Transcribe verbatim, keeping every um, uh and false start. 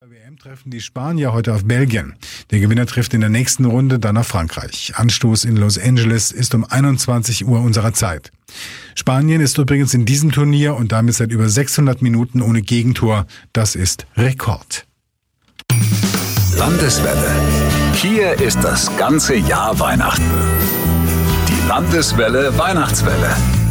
W M treffen die Spanier heute auf Belgien. Der Gewinner trifft in der nächsten Runde dann auf Frankreich. Anstoß in Los Angeles ist um einundzwanzig Uhr unserer Zeit. Spanien ist übrigens in diesem Turnier und damit seit über sechshundert Minuten ohne Gegentor. Das ist Rekord. Landeswelle. Hier ist das ganze Jahr Weihnachten. Die Landeswelle Weihnachtswelle.